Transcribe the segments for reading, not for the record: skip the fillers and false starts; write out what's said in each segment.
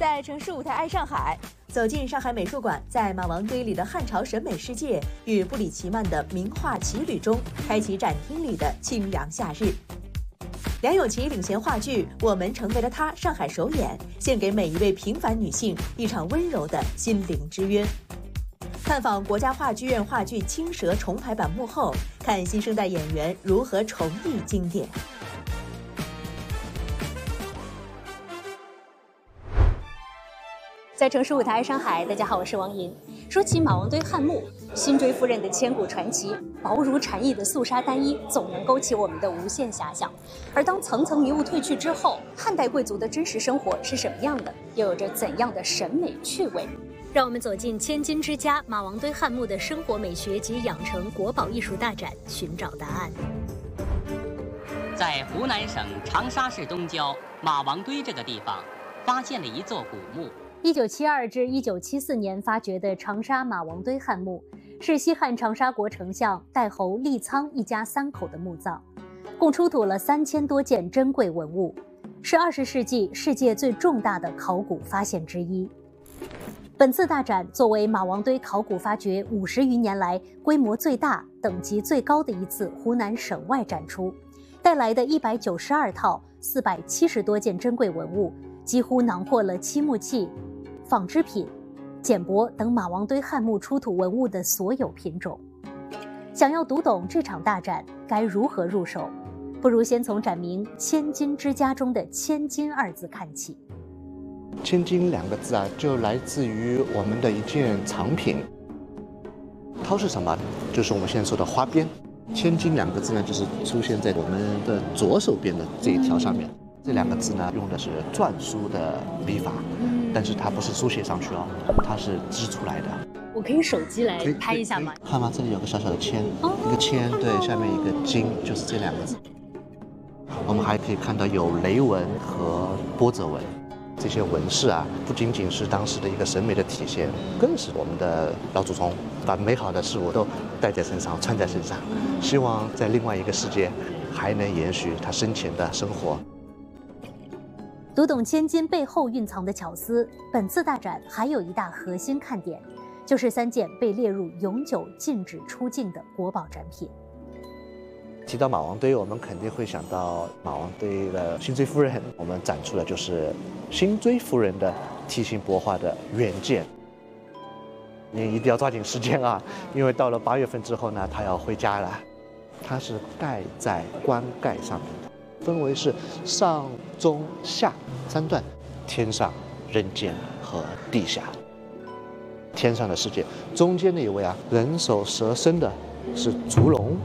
在城市舞台爱上海，走进上海美术馆，在马王堆里的汉朝审美世界与布里奇曼的名画奇旅中，开启展厅里的清凉夏日。梁咏琪领衔话剧《我们成为了他》上海首演，献给每一位平凡女性一场温柔的心灵之约。探访国家话剧院话剧《青蛇》重排版幕后，看新生代演员如何重绎经典。 在城市舞台上海，大家好，我是王银。说起马王堆汉墓，辛追夫人的千古传奇，薄如蝉翼的素纱单衣，总能勾起我们的无限遐想。而当层层迷雾褪去之后，汉代贵族的真实生活是什么样的，又有着怎样的审美趣味？让我们走进千金之家马王堆汉墓的生活美学及养成国宝艺术大展，寻找答案。 在湖南省长沙市东郊马王堆这个地方，发现了一座古墓。 1972至1974年发掘的长沙马王堆汉墓，是西汉长沙国丞相代侯利苍一家3口的墓葬，共出土了3000多件珍贵文物，是20世纪世界最重大的考古发现之一。本次大展作为马王堆考古发掘50余年来规模最大、等级最高的一次湖南省外展出，带来的192套470多件珍贵文物，几乎囊括了漆木器、纺织品、简帛等马王堆汉墓出土文物的所有品种。想要读懂这场大展，该如何入手？不如先从展名“千金之家”中的“千金”二字看起。 千金2个字啊，就来自于我们的一件藏品。绦是什么？就是我们现在说的花边。千金2个字呢，就是出现在我们的左手边的这一条上面。这2个字呢，用的是篆书的笔法，但是它不是书写上去哦，它是织出来的。 我可以手机来拍一下吗？ 看吗？这里有个小小的签，一个签，对，下面一个金，就是这2个字。我们还可以看到有雷纹和波折纹，这些纹饰啊，不仅仅是当时的一个审美的体现，更是我们的老祖宗把美好的事物都带在身上，穿在身上，希望在另外一个世界还能延续他生前的生活。 读懂千金背后蕴藏的巧思，本次大展还有一大核心看点，就是3件被列入永久禁止出境的国宝展品。 提到马王堆，我们肯定会想到马王堆的辛追夫人，我们展出的就是辛追夫人的梯形帛画的原件。你一定要抓紧时间啊，因为到了8月份之后呢，她要回家了。它是盖在棺盖上面的，分为是上、中、下3段，天上、人间和地下。天上的世界，中间那一位啊，人首蛇身的是烛龙。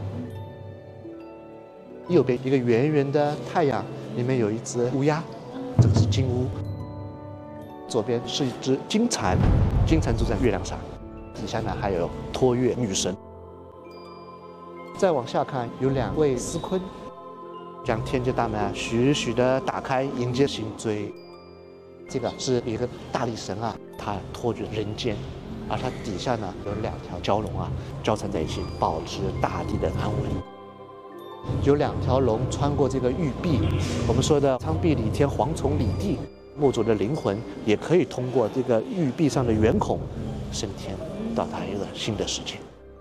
右边一个圆圆的太阳，里面有一只乌鸦，这个是金乌。左边是一只金蝉，金蝉住在月亮上。底下呢还有托月女神。再往下看，有2位司坤，将天界大门啊徐徐地打开，迎接辛追。这个是一个大力神啊，他托举人间，而它底下呢有2条蛟龙啊交缠在一起，保持大地的安稳。有2条龙穿过这个玉壁，我们说的苍壁李天，蝗虫李地，墓主的灵魂也可以通过这个玉壁上的圆孔升天，到达一个新的世界。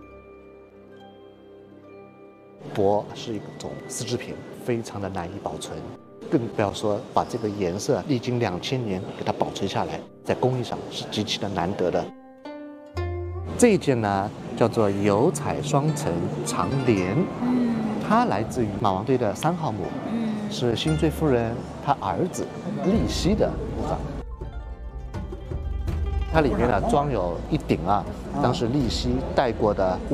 帛是一种丝织品，非常的难以保存，更不要说把这个颜色历经2000年给它保存下来，在工艺上是极其的难得的。这一件呢叫做油彩双层长帘，它来自于马王堆的3号墓，是辛追夫人她儿子利熙的墓葬。它里面呢装有一顶啊，当时利熙戴过的